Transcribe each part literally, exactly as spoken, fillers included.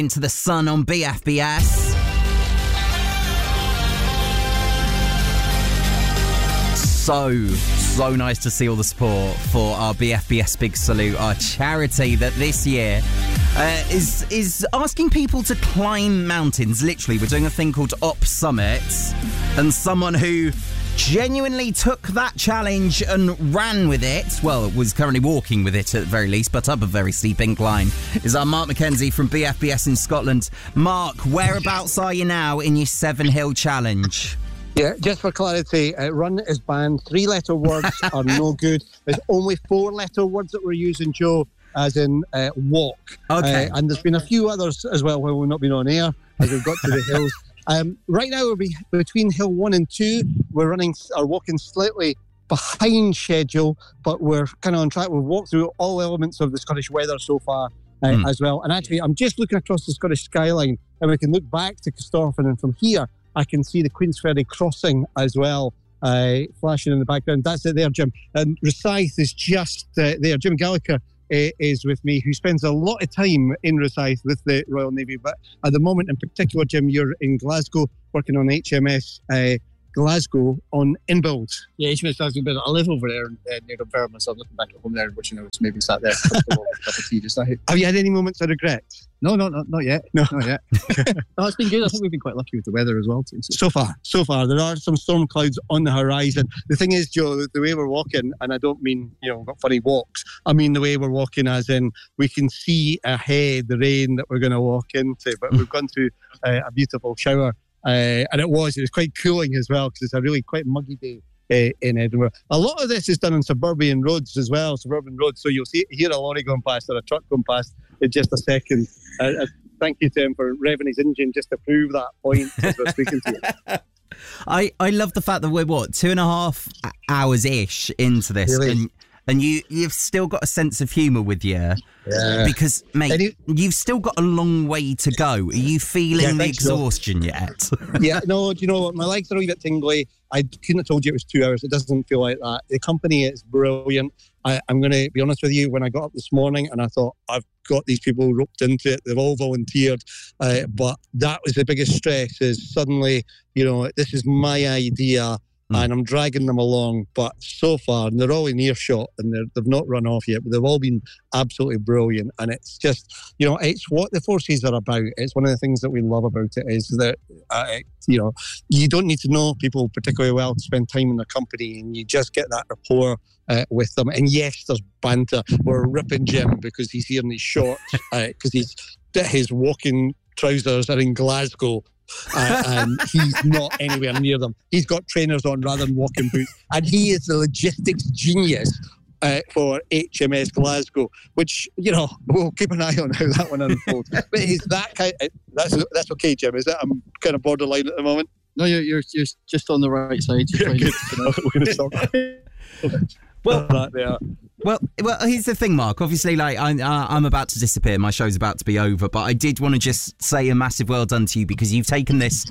Into the Sun on B F B S. So, so nice to see all the support for our B F B S Big Salute, our charity that this year uh, is is asking people to climb mountains. Literally, we're doing a thing called Op Summits, and someone who genuinely took that challenge and ran with it, well, was currently walking with it at the very least, but up a very steep incline, is our Mark McKenzie from B F B S in Scotland. Mark, whereabouts are you now in your Seven Hill Challenge? Yeah, just for clarity, uh, run is banned. Three-letter words are no good. There's only four-letter words that we're using, Joe, as in uh, walk. Okay. Uh, and there's been a few others as well where we've not been on air as we've got to the hills. Um, right now, we're be between Hill one and two. We're running or walking slightly behind schedule, but we're kind of on track. We've walked through all elements of the Scottish weather so far uh, mm. as well. And actually, I'm just looking across the Scottish skyline, and we can look back to Corstorphine, and from here, I can see the Queensferry crossing as well, uh, flashing in the background. That's it there, Jim. And Rosyth is just uh, there. Jim Gallagher uh, is with me, who spends a lot of time in Rosyth with the Royal Navy. But at the moment in particular, Jim, you're in Glasgow working on H M S uh, Glasgow on inbuild. Yeah, H M S Glasgow, but I live over there uh, near Dunfermline, so I'm looking back at home there, wishing I was maybe sat there with a cup of tea just now. Have you had any moments of regret? No, no, no, not yet. No, not yet. No, it's been good. I think we've been quite lucky with the weather as well, too. So far, so far, there are some storm clouds on the horizon. The thing is, Joe, the way we're walking, and I don't mean, you know, we've got funny walks. I mean the way we're walking as in we can see ahead the rain that we're going to walk into. But we've gone through uh, a beautiful shower. Uh, and it was, it was quite cooling as well, because it's a really quite muggy day uh, in Edinburgh. A lot of this is done on suburban roads as well, suburban roads. So you'll see hear a lorry going past or a truck going past in just a second. Uh, uh, thank you to him for revving his engine just to prove that point as we're speaking to you. I, I love the fact that we're, what, two and a half hours-ish into this. Really? And, and you, you've still got a sense of humour with you. Yeah. Because, mate, Any- you've still got a long way to go. Are you feeling Yeah, the thanks, Joe. exhaustion yet? Yeah, no, do you know what? My legs are a wee bit tingly. I couldn't have told you it was two hours. It doesn't feel like that. The company is brilliant. I, I'm going to be honest with you. When I got up this morning and I thought, I've got these people roped into it. They've all volunteered. Uh, but that was the biggest stress, is suddenly, you know, this is my idea. And I'm dragging them along, but so far, and they're all in earshot, and they're, they've not run off yet, but they've all been absolutely brilliant. And it's just, you know, it's what the forces are about. It's one of the things that we love about it is that, uh, you know, you don't need to know people particularly well to spend time in their company, and you just get that rapport uh, with them. And yes, there's banter. We're ripping Jim because he's here in his shorts, because uh, he's his walking trousers are in Glasgow. Uh, and he's not anywhere near them. He's got trainers on rather than walking boots, and he is the logistics genius uh, for H M S Glasgow, which, you know, we'll keep an eye on how that one unfolds. But he's that kind of, that's that's okay, Jim, is that I'm kind of borderline at the moment? No, you're you're, you're just on the right side. Yeah, good. We're going to stop. Well, that there. Well, well, here's the thing, Mark. Obviously, like I, I'm about to disappear. My show's about to be over, but I did want to just say a massive well done to you, because you've taken this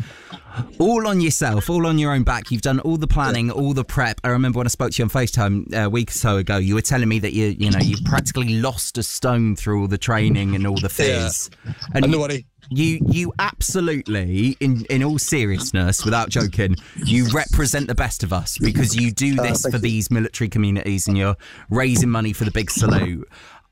all on yourself, all on your own back. You've done all the planning, all the prep. I remember when I spoke to you on FaceTime a week or so ago, you were telling me that you, you know, you've practically lost a stone through all the training and all the fears. Yeah. And And you, nobody. you, you absolutely, in in all seriousness, without joking, you represent the best of us, because you do Uh, this thank for you. these military communities, and you're raising money for the Big Salute.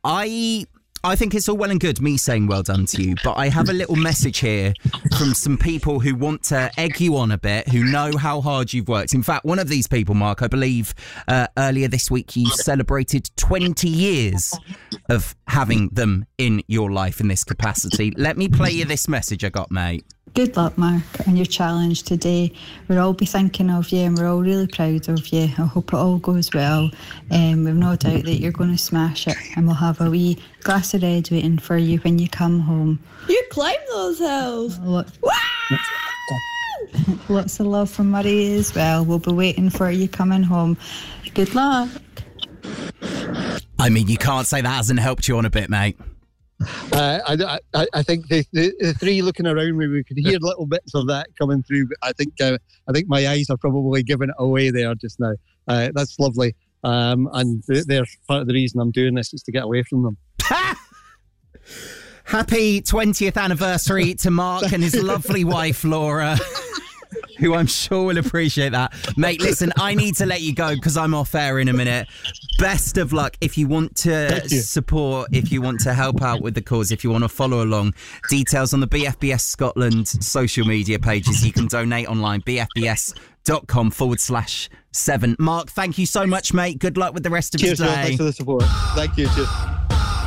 I I think it's all well and good me saying well done to you, but I have a little message here from some people who want to egg you on a bit, who know how hard you've worked. In fact, one of these people, Mark, I believe uh, earlier this week you celebrated twenty years of having them in your life in this capacity. Let me play you this message I got, mate. Good luck, Mark, on your challenge today. We'll all be thinking of you, and we're all really proud of you. I hope it all goes well. Um, we've no doubt that you're going to smash it, and we'll have a wee glass of red waiting for you when you come home. You climb those hills. Lots, lots of love from Murray as well. We'll be waiting for you coming home. Good luck. I mean, you can't say that hasn't helped you on a bit, mate. Uh, I, I, I think the, the, the three looking around me, we could hear little bits of that coming through. But I think uh, I think my eyes are probably giving it away there just now. Uh, that's lovely, um, and they're part of the reason I'm doing this is to get away from them. Happy twentieth anniversary to Mark and his lovely wife, Laura, who I'm sure will appreciate that. Mate, listen, I need to let you go because I'm off air in a minute. Best of luck. If you want to you. support, if you want to help out with the cause, if you want to follow along, details on the B F B S Scotland social media pages. You can donate online, bfbs.com forward slash seven. Mark, thank you so much, mate. Good luck with the rest of Cheers, your Joe. day. Thanks for the support. Thank you. Cheers.